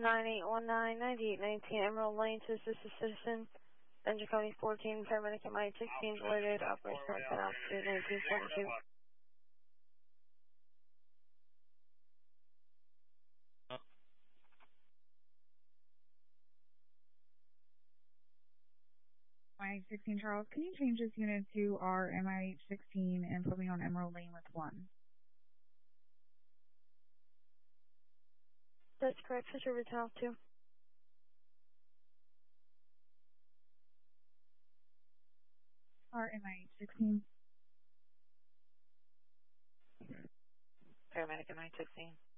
9819-9819 Emerald Lane to assist the citizen. Dungeon County 14, paramedic MI-16, delivered, operational at altitude 1942. MI-16 Charles, can you change this unit to our MI-16 and put me on Emerald Lane with 1? That's correct, Fisher Vital 2. Our MI-16. Paramedic MI-16.